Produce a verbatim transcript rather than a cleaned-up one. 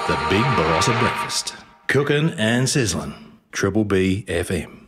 The Big Barossa Breakfast. Cooking and sizzling. Triple B F M.